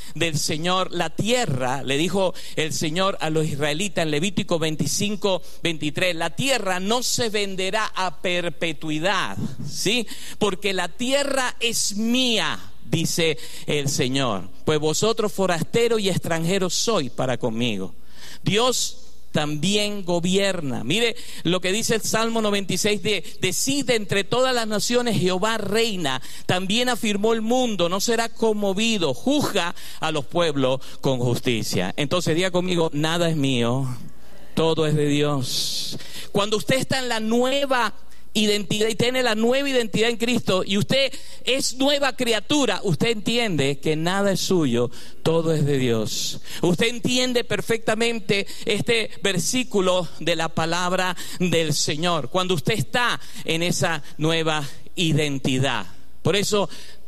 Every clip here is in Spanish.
del Señor, la tierra, le dijo el Señor a los israelitas en Levítico 25:23, la tierra no se venderá a perpetuidad, ¿sí? Porque la tierra es mía, dice el Señor, pues vosotros forasteros y extranjeros sois para conmigo. Dios también gobierna. Mire lo que dice el Salmo 96: decide entre todas las naciones, Jehová reina. También afirmó el mundo, no será conmovido, juzga a los pueblos con justicia. Entonces diga conmigo: nada es mío, todo es de Dios. Cuando usted está en la nueva identidad y tiene la nueva identidad en Cristo y usted es nueva criatura, usted entiende que nada es suyo, todo es de Dios. Usted entiende perfectamente este versículo de la palabra del Señor cuando usted está en esa nueva identidad. Por eso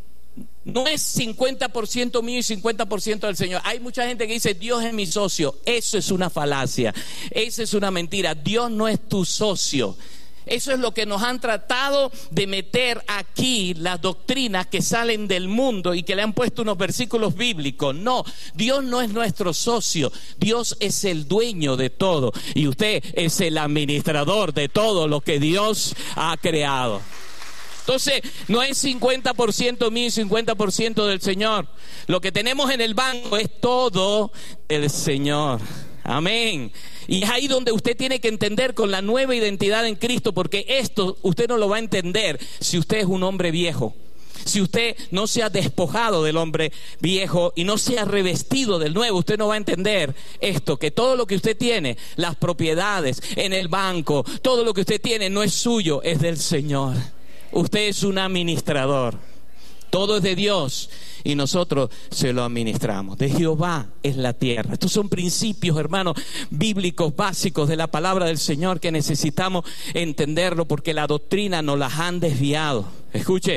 no es 50% mío y 50% del Señor. Hay mucha gente que dice: Dios es mi socio. Eso es una falacia, esa es una mentira. Dios no es tu socio. Eso es lo que nos han tratado de meter aquí, las doctrinas que salen del mundo y que le han puesto unos versículos bíblicos. No, Dios no es nuestro socio, Dios es el dueño de todo y usted es el administrador de todo lo que Dios ha creado. Entonces, no es 50% mío y 50% del Señor. Lo que tenemos en el banco es todo el Señor. Amén. Y es ahí donde usted tiene que entender con la nueva identidad en Cristo, porque esto usted no lo va a entender si usted es un hombre viejo. Si usted no se ha despojado del hombre viejo y no se ha revestido del nuevo, usted no va a entender esto, que todo lo que usted tiene, las propiedades en el banco, todo lo que usted tiene no es suyo, es del Señor. Usted es un administrador. Todo es de Dios y nosotros se lo administramos. De Jehová es la tierra. Estos son principios, hermanos, bíblicos básicos de la palabra del Señor que necesitamos entenderlo porque la doctrina nos las han desviado. Escuche,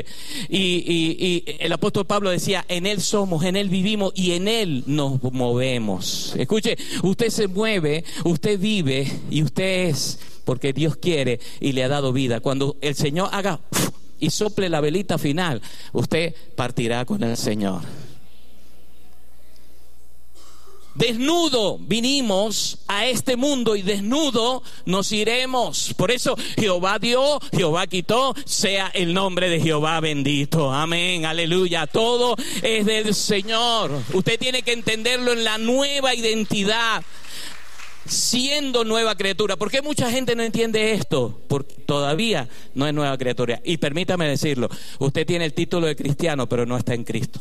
y el apóstol Pablo decía: en Él somos, en Él vivimos y en Él nos movemos. Escuche, usted se mueve, usted vive y usted es porque Dios quiere y le ha dado vida. Cuando el Señor haga y sople la velita final, usted partirá con el Señor. Desnudo vinimos a este mundo y desnudo nos iremos. Por eso Jehová dio, Jehová quitó, sea el nombre de Jehová bendito. Amén, aleluya. Todo es del Señor. Usted tiene que entenderlo en la nueva identidad, siendo nueva criatura. ¿Por qué mucha gente no entiende esto? Porque todavía no es nueva criatura. Y permítame decirlo, usted tiene el título de cristiano, pero no está en Cristo.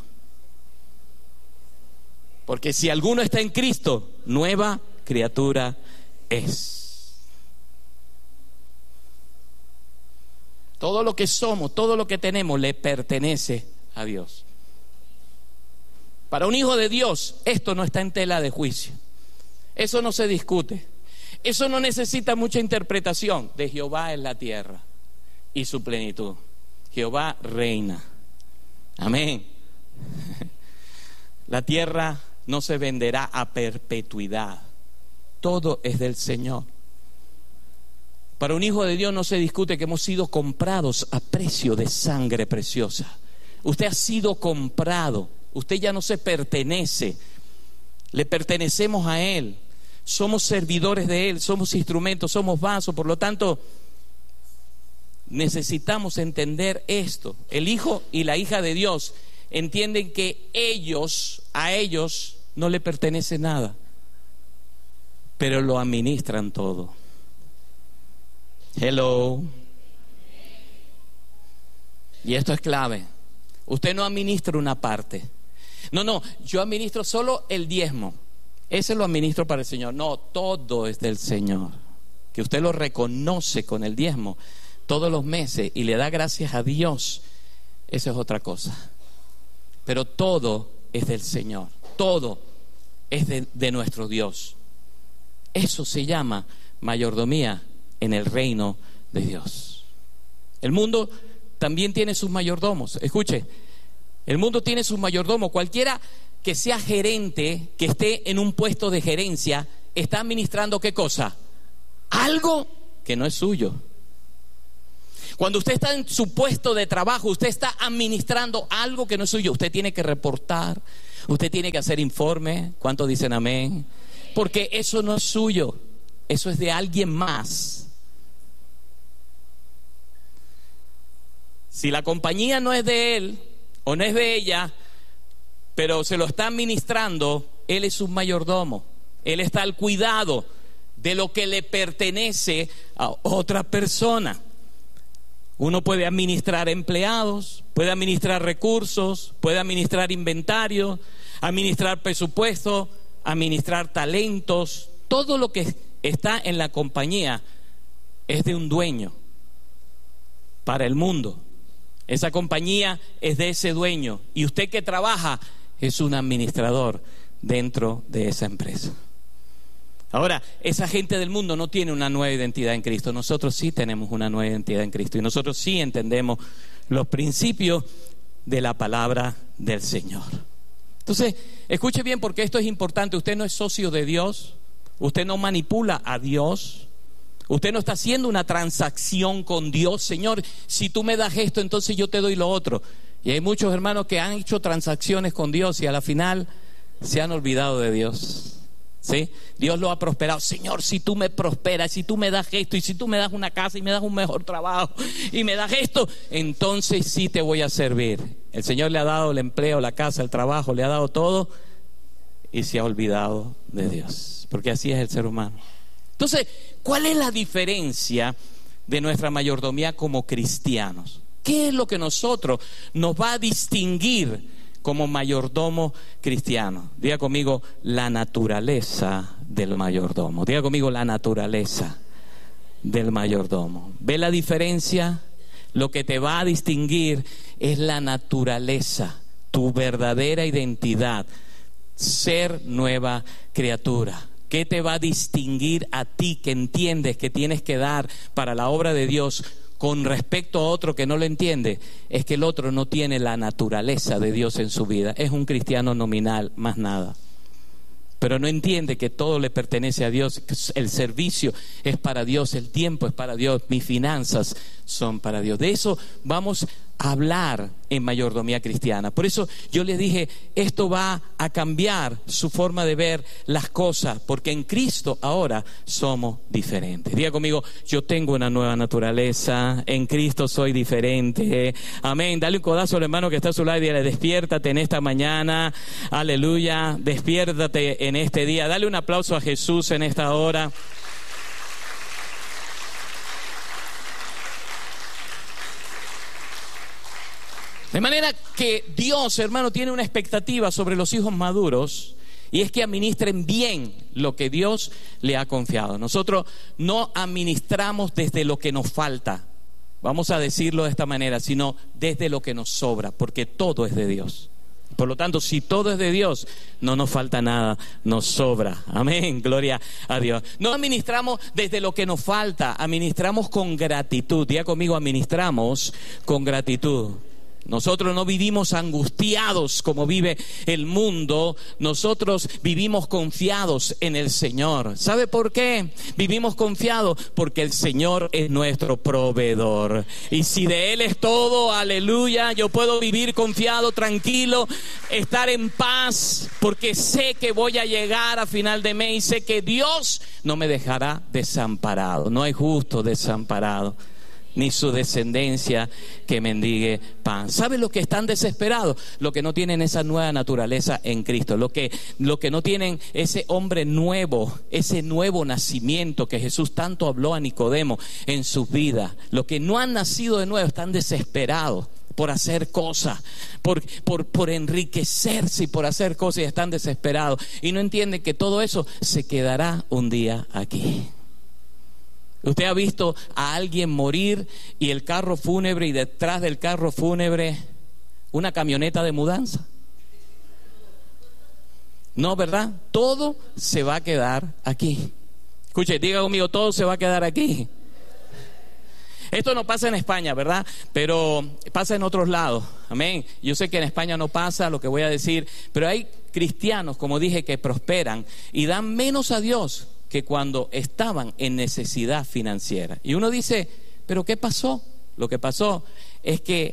Porque si alguno está en Cristo, nueva criatura es. Todo lo que somos, todo lo que tenemos, le pertenece a Dios. Para un hijo de Dios, esto no está en tela de juicio. Eso no se discute. Eso no necesita mucha interpretación. De Jehová es la tierra y su plenitud. Jehová reina. Amén. La tierra no se venderá a perpetuidad. Todo es del Señor. Para un hijo de Dios no se discute que hemos sido comprados a precio de sangre preciosa. Usted ha sido comprado. Usted ya no se pertenece. Le pertenecemos a Él. Somos servidores de Él, somos instrumentos, somos vasos. Por lo tanto, necesitamos entender esto. El hijo y la hija de Dios entienden que a ellos no le pertenece nada, pero lo administran todo. Hello. Y esto es clave. Usted no administra una parte. No, yo administro solo el diezmo. Ese lo administro para el Señor. No, todo es del Señor. Que usted lo reconoce con el diezmo todos los meses y le da gracias a Dios, eso es otra cosa. Pero todo es del Señor. Todo es de nuestro Dios. Eso se llama mayordomía en el reino de Dios. El mundo también tiene sus mayordomos. Escuche, el mundo tiene sus mayordomos. Cualquiera que sea gerente, que esté en un puesto de gerencia, está administrando ¿qué cosa? Algo que no es suyo. Cuando usted está en su puesto de trabajo, usted está administrando algo que no es suyo. Usted tiene que reportar, Usted tiene que hacer informe. ¿Cuántos dicen amén? Porque eso no es suyo, eso es de alguien más. Si la compañía no es de él o no es de ella, pero se lo está administrando, él es un mayordomo. Él está al cuidado de lo que le pertenece a otra persona. Uno puede administrar empleados, puede administrar recursos, puede administrar inventario, administrar presupuesto, administrar talentos. Todo lo que está en la compañía es de un dueño para el mundo. Esa compañía es de ese dueño y usted que trabaja es un administrador dentro de esa empresa. Ahora, esa gente del mundo no tiene una nueva identidad en Cristo. Nosotros sí tenemos una nueva identidad en Cristo y nosotros sí entendemos los principios de la palabra del Señor. Entonces, escuche bien porque esto es importante. Usted no es socio de Dios, usted no manipula a Dios, usted no está haciendo una transacción con Dios. Señor, si tú me das esto, entonces yo te doy lo otro. Y hay muchos hermanos que han hecho transacciones con Dios y a la final se han olvidado de Dios. ¿Sí? Dios lo ha prosperado. Señor, si tú me prosperas, si tú me das esto, y si tú me das una casa y me das un mejor trabajo y me das esto, entonces sí te voy a servir. El Señor le ha dado el empleo, la casa, el trabajo, le ha dado todo y se ha olvidado de Dios, porque así es el ser humano. Entonces, ¿cuál es la diferencia de nuestra mayordomía como cristianos? ¿Qué es lo que nosotros nos va a distinguir como mayordomo cristiano? Diga conmigo, la naturaleza del mayordomo. Diga conmigo, la naturaleza del mayordomo. ¿Ve la diferencia? Lo que te va a distinguir es la naturaleza, tu verdadera identidad, ser nueva criatura. ¿Qué te va a distinguir a ti que entiendes que tienes que dar para la obra de Dios con respecto a otro que no lo entiende? Es que el otro no tiene la naturaleza de Dios en su vida. Es un cristiano nominal, más nada. Pero no entiende que todo le pertenece a Dios. El servicio es para Dios, el tiempo es para Dios, mis finanzas son para Dios. De eso vamos a hablar en mayordomía cristiana. Por eso yo les dije, esto va a cambiar su forma de ver las cosas, porque en Cristo ahora somos diferentes. Diga conmigo, yo tengo una nueva naturaleza, en Cristo soy diferente. Amén. Dale un codazo al hermano que está a su lado y dile, despiértate en esta mañana. Aleluya, despiértate en este día. Dale un aplauso a Jesús en esta hora. De manera que Dios, hermano, tiene una expectativa sobre los hijos maduros, y es que administren bien lo que Dios le ha confiado. Nosotros no administramos desde lo que nos falta, vamos a decirlo de esta manera, sino desde lo que nos sobra, porque todo es de Dios. Por lo tanto, si todo es de Dios, no nos falta nada, nos sobra. Amén, gloria a Dios. No administramos desde lo que nos falta, administramos con gratitud. Diga conmigo, administramos con gratitud. Nosotros no vivimos angustiados como vive el mundo, nosotros vivimos confiados en el Señor. ¿Sabe por qué? Vivimos confiados porque el Señor es nuestro proveedor. Y si de Él es todo, aleluya, yo puedo vivir confiado, tranquilo, estar en paz, porque sé que voy a llegar a final de mes y sé que Dios no me dejará desamparado. No hay justo desamparado, ni su descendencia que mendigue pan. ¿Saben los que están desesperados? Los que no tienen esa nueva naturaleza en Cristo, los que no tienen ese hombre nuevo, ese nuevo nacimiento que Jesús tanto habló a Nicodemo en sus vidas. Los que no han nacido de nuevo están desesperados por hacer cosas, por enriquecerse y por hacer cosas, y están desesperados y no entienden que todo eso se quedará un día aquí. ¿Usted ha visto a alguien morir y el carro fúnebre, y detrás del carro fúnebre una camioneta de mudanza? No, ¿verdad? Todo se va a quedar aquí. Escuche, diga conmigo, todo se va a quedar aquí. Esto no pasa en España, ¿verdad? Pero pasa en otros lados. Amén. Yo sé que en España no pasa lo que voy a decir, pero hay cristianos, como dije, que prosperan y dan menos a Dios que cuando estaban en necesidad financiera. Y uno dice, ¿pero qué pasó? Lo que pasó es que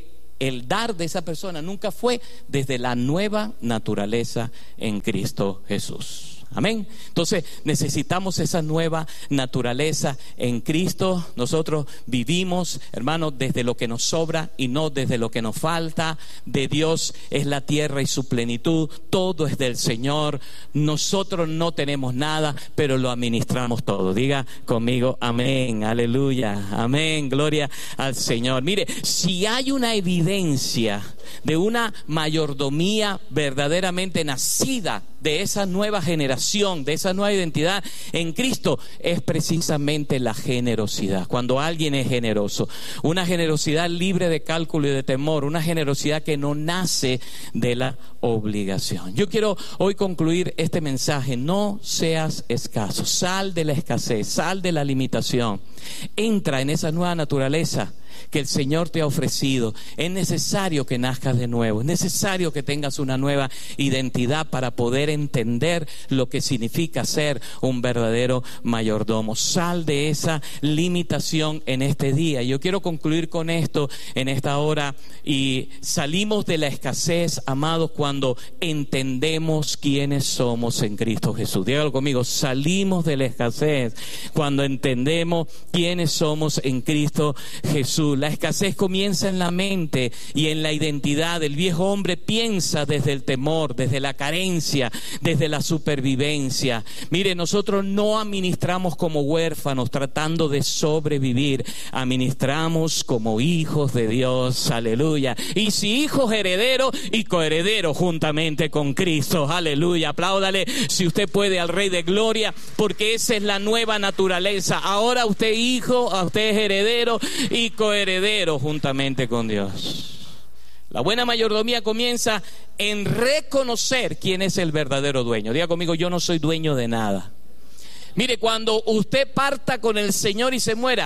el dar de esa persona nunca fue desde la nueva naturaleza en Cristo Jesús. Amén. Entonces necesitamos esa nueva naturaleza en Cristo. Nosotros vivimos, hermanos, desde lo que nos sobra y no desde lo que nos falta. De Dios es la tierra y su plenitud. Todo es del Señor. Nosotros no tenemos nada, pero lo administramos todo. Diga conmigo, amén, aleluya, amén, gloria al Señor. Mire, si hay una evidencia de una mayordomía verdaderamente nacida de esa nueva generación, de esa nueva identidad en Cristo, es precisamente la generosidad. Cuando alguien es generoso, una generosidad libre de cálculo y de temor, una generosidad que no nace de la obligación. Yo quiero hoy concluir este mensaje: no seas escaso, sal de la escasez, sal de la limitación, entra en esa nueva naturaleza que el Señor te ha ofrecido. Es necesario que nazcas de nuevo, es necesario que tengas una nueva identidad para poder entender lo que significa ser un verdadero mayordomo. Sal de esa limitación en este día. Yo quiero concluir con esto en esta hora. Y salimos de la escasez, amados, cuando entendemos quiénes somos en Cristo Jesús. Dígalo conmigo: salimos de la escasez cuando entendemos quiénes somos en Cristo Jesús. La escasez comienza en la mente y en la identidad. El viejo hombre piensa desde el temor, desde la carencia, desde la supervivencia. Mire, nosotros no administramos como huérfanos tratando de sobrevivir. Administramos como hijos de Dios, aleluya. Y si hijos, herederos y coherederos juntamente con Cristo, aleluya. Apláudale si usted puede al Rey de Gloria, porque esa es la nueva naturaleza. Ahora usted es hijo, usted es heredero y coheredero juntamente con Dios. La buena mayordomía comienza en reconocer quién es el verdadero dueño. Diga conmigo: yo no soy dueño de nada. Mire, cuando usted parta con el Señor y se muera,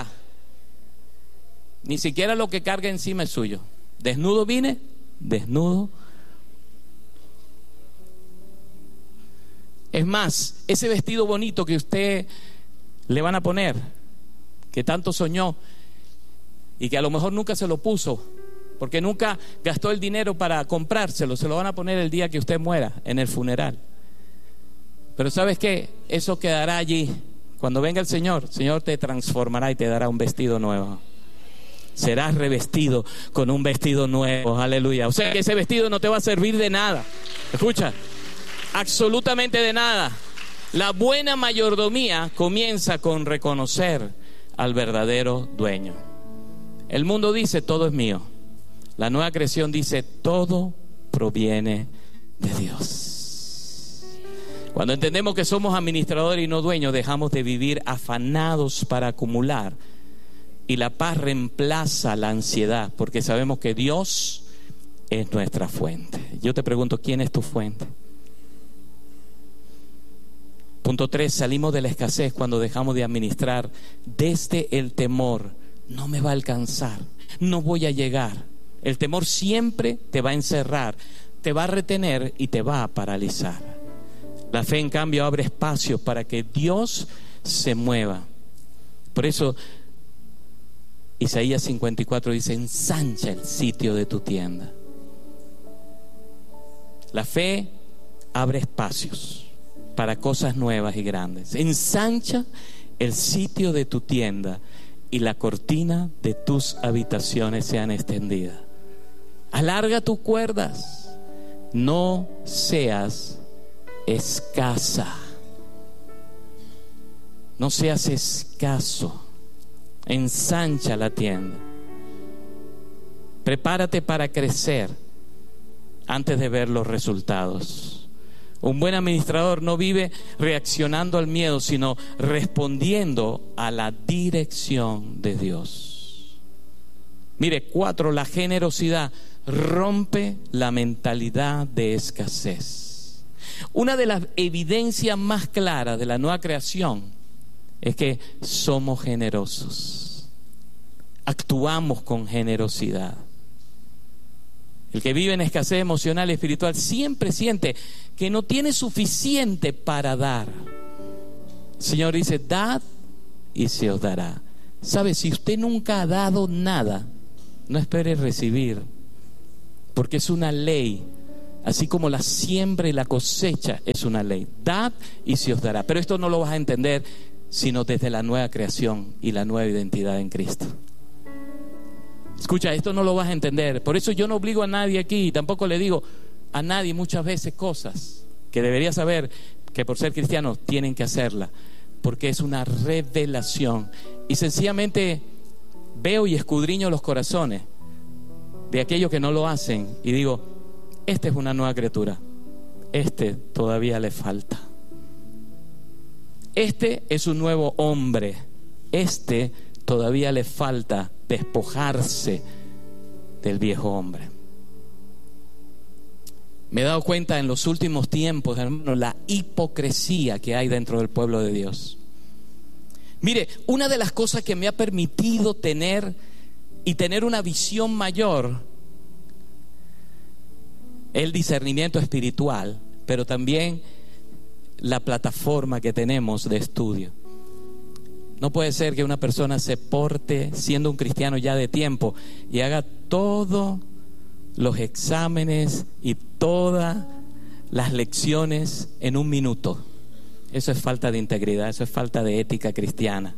ni siquiera lo que carga encima es suyo. Desnudo vine, desnudo. Es más, ese vestido bonito que usted le van a poner, que tanto soñó y que a lo mejor nunca se lo puso, porque nunca gastó el dinero para comprárselo, se lo van a poner el día que usted muera, en el funeral. Pero ¿sabes qué? Eso quedará allí. Cuando venga el Señor te transformará y te dará un vestido nuevo. Serás revestido con un vestido nuevo, aleluya. O sea que ese vestido no te va a servir de nada. Escucha, absolutamente de nada. La buena mayordomía comienza con reconocer al verdadero dueño. El mundo dice: todo es mío. La nueva creación dice: todo proviene de Dios. Cuando entendemos que somos administradores y no dueños, dejamos de vivir afanados para acumular, y la paz reemplaza la ansiedad, porque sabemos que Dios es nuestra fuente. Yo te pregunto: ¿quién es tu fuente? Punto 3, salimos de la escasez cuando dejamos de administrar desde el temor. No me va a alcanzar, no voy a llegar. El temor siempre te va a encerrar, te va a retener y te va a paralizar. La fe, en cambio, abre espacios para que Dios se mueva. Por eso Isaías 54 dice: ensancha el sitio de tu tienda. La fe abre espacios para cosas nuevas y grandes. Ensancha el sitio de tu tienda y la cortina de tus habitaciones sean extendidas. Alarga tus cuerdas. No seas escasa. No seas escaso. Ensancha la tienda. Prepárate para crecer antes de ver los resultados. Un buen administrador no vive reaccionando al miedo, sino respondiendo a la dirección de Dios. Mire, 4, la generosidad rompe la mentalidad de escasez. Una de las evidencias más claras de la nueva creación es que somos generosos. Actuamos con generosidad. El que vive en escasez emocional y espiritual siempre siente que no tiene suficiente para dar. El Señor dice: dad y se os dará. ¿Sabe? Si usted nunca ha dado nada, no espere recibir porque es una ley. Así como la siembra y la cosecha es una ley. Dad y se os dará. Pero esto no lo vas a entender sino desde la nueva creación y la nueva identidad en Cristo. Escucha, esto no lo vas a entender. Por eso yo no obligo a nadie aquí, tampoco le digo a nadie muchas veces cosas que debería saber que por ser cristianos tienen que hacerla, porque es una revelación. Y sencillamente veo y escudriño los corazones de aquellos que no lo hacen y digo, esta es una nueva criatura, este todavía le falta. Este es un nuevo hombre, este todavía le falta despojarse del viejo hombre. Me he dado cuenta en los últimos tiempos, hermano, la hipocresía que hay dentro del pueblo de Dios. Mire, una de las cosas que me ha permitido tener una visión mayor es el discernimiento espiritual, pero también la plataforma que tenemos de estudio. No puede ser que una persona se porte siendo un cristiano ya de tiempo y haga todos los exámenes y todas las lecciones en un minuto. Eso es falta de integridad, eso es falta de ética cristiana.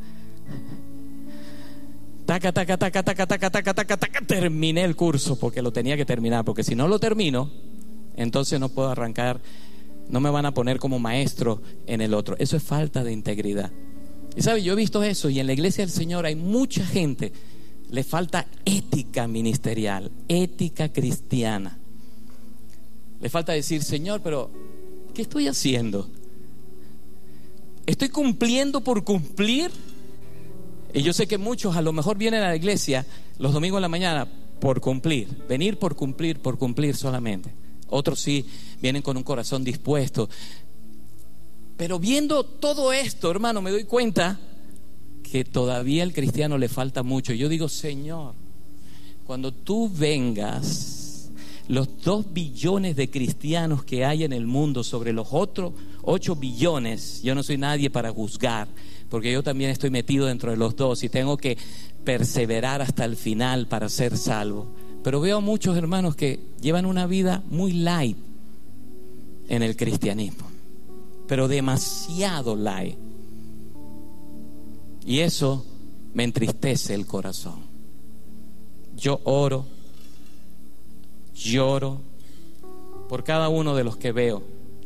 Taca, taca, taca, taca, taca, taca, taca, taca, terminé el curso porque lo tenía que terminar, porque si no lo termino, entonces no puedo arrancar, no me van a poner como maestro en el otro. Eso es falta de integridad. Y sabe, yo he visto eso, y en la iglesia del Señor hay mucha gente, le falta ética ministerial, ética cristiana. Le falta decir, Señor, pero ¿qué estoy haciendo? ¿Estoy cumpliendo por cumplir? Y yo sé que muchos a lo mejor vienen a la iglesia los domingos en la mañana por cumplir, venir por cumplir solamente. Otros sí vienen con un corazón dispuesto. Pero viendo todo esto, hermano, me doy cuenta que todavía al cristiano le falta mucho. Yo digo, Señor, cuando tú vengas, los 2 billones de cristianos que hay en el mundo sobre los otros 8 billones, yo no soy nadie para juzgar, porque yo también estoy metido dentro de los 2 y tengo que perseverar hasta el final para ser salvo. Pero veo a muchos hermanos que llevan una vida muy light en el cristianismo, pero demasiado light. Y eso me entristece el corazón. Yo lloro por cada uno de los que veo.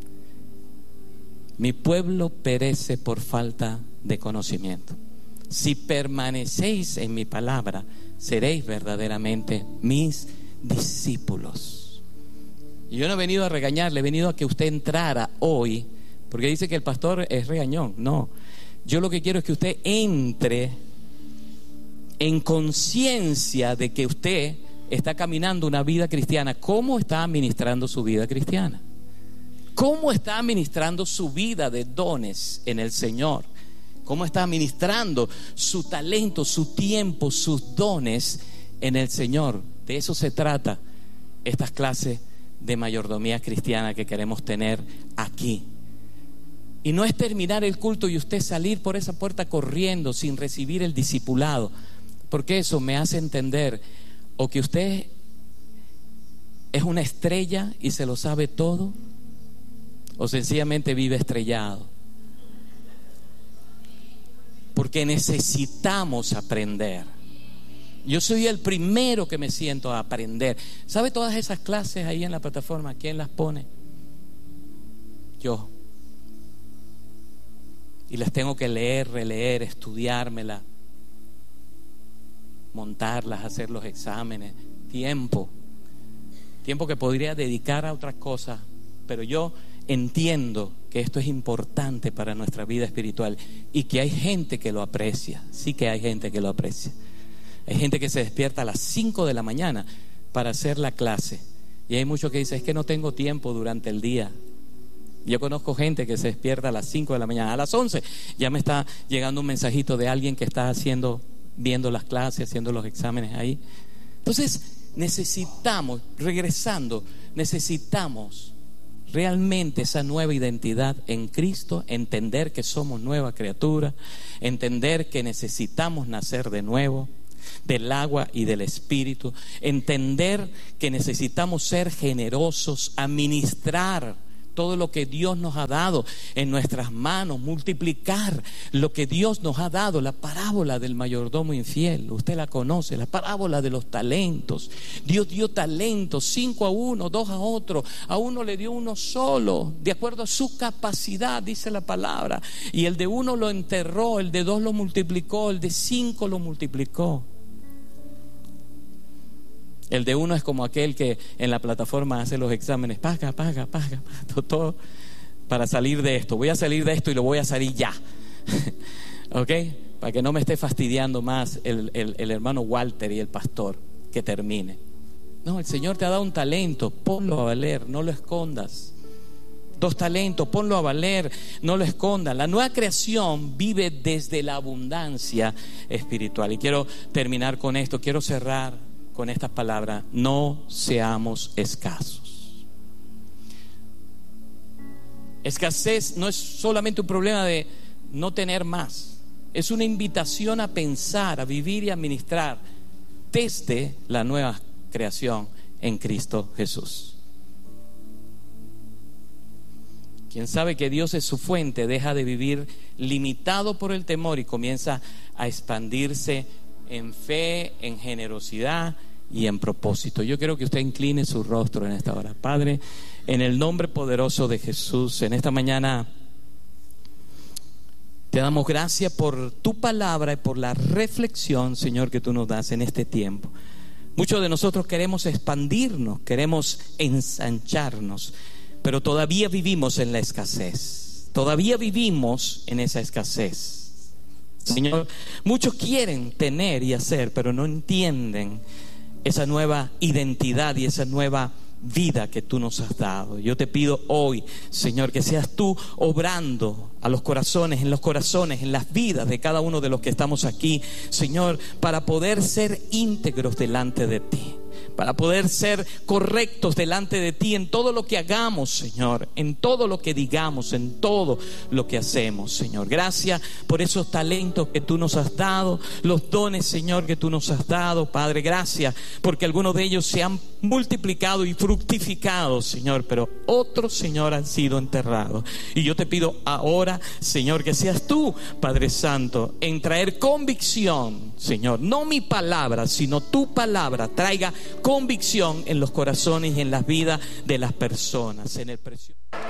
Mi pueblo perece por falta de conocimiento. Si permanecéis en mi palabra, seréis verdaderamente mis discípulos. Y yo no he venido a regañarle, he venido a que usted entrara hoy, porque dice que el pastor es regañón. No, yo lo que quiero es que usted entre en conciencia de que usted está caminando una vida cristiana. ¿Cómo está administrando su vida cristiana? ¿Cómo está administrando su vida de dones en el Señor? ¿Cómo está administrando su talento, su tiempo, sus dones en el Señor? De eso se trata estas clases de mayordomía cristiana que queremos tener aquí. Y no es terminar el culto y usted salir por esa puerta corriendo sin recibir el discipulado, porque eso me hace entender o que usted es una estrella y se lo sabe todo, o sencillamente vive estrellado. Porque necesitamos aprender. Yo soy el primero que me siento a aprender. ¿Sabe todas esas clases ahí en la plataforma? ¿Quién las pone? Yo. Y las tengo que leer, releer, estudiármelas, montarlas, hacer los exámenes. Tiempo que podría dedicar a otras cosas, pero yo entiendo que esto es importante para nuestra vida espiritual y que hay gente que lo aprecia. Sí que hay gente que lo aprecia. Hay gente que se despierta a las 5 de la mañana para hacer la clase, y hay muchos que dicen, es que no tengo tiempo durante el día. Yo conozco gente que se despierta a las 5 de la mañana, a las 11 ya me está llegando un mensajito de alguien que está viendo las clases, haciendo los exámenes ahí. Entonces necesitamos realmente esa nueva identidad en Cristo, entender que somos nueva criatura, entender que necesitamos nacer de nuevo. del agua y del Espíritu. Entender que necesitamos ser generosos, administrar todo lo que Dios nos ha dado en nuestras manos, multiplicar lo que Dios nos ha dado. La parábola del mayordomo infiel, usted la conoce, la parábola de los talentos. Dios dio talentos, 5 a uno, 2 a otro, a uno le dio uno solo, de acuerdo a su capacidad, dice la palabra. Y el de uno lo enterró, el de 2 lo multiplicó, el de 5 lo multiplicó. El de uno es como aquel que en la plataforma hace los exámenes, paga, todo para salir de esto. Voy a salir de esto y lo voy a salir ya. ¿Ok? Para que no me esté fastidiando más el hermano Walter y el pastor, que termine. No, el Señor te ha dado un talento, ponlo a valer, no lo escondas. 2 talentos, ponlo a valer, no lo escondas. La nueva creación vive desde la abundancia espiritual. Y quiero terminar con esto, quiero cerrar con estas palabras: no seamos escasos. Escasez no es solamente un problema de no tener más, es una invitación a pensar, a vivir y a administrar desde la nueva creación en Cristo Jesús. Quien sabe que Dios es su fuente deja de vivir limitado por el temor y comienza a expandirse en fe, en generosidad y en propósito. Yo quiero que usted incline su rostro en esta hora. Padre, en el nombre poderoso de Jesús, en esta mañana te damos gracias por tu palabra y por la reflexión, Señor, que tú nos das en este tiempo. Muchos de nosotros queremos expandirnos, queremos ensancharnos, pero todavía vivimos en la escasez. Todavía vivimos en esa escasez. Señor, muchos quieren tener y hacer, pero no entienden esa nueva identidad y esa nueva vida que tú nos has dado. Yo te pido hoy, Señor, que seas tú obrando a los corazones, en las vidas de cada uno de los que estamos aquí, Señor, para poder ser íntegros delante de ti, para poder ser correctos delante de ti en todo lo que hagamos, Señor, en todo lo que digamos, en todo lo que hacemos, Señor. Gracias por esos talentos que tú nos has dado, los dones, Señor, que tú nos has dado, Padre. Gracias porque algunos de ellos se han multiplicado y fructificado, Señor, pero otros, Señor, han sido enterrados. Y yo te pido ahora, Señor, que seas tú, Padre Santo, en traer convicción, Señor, no mi palabra, sino tu palabra traiga convicción en los corazones y en las vidas de las personas. En el precioso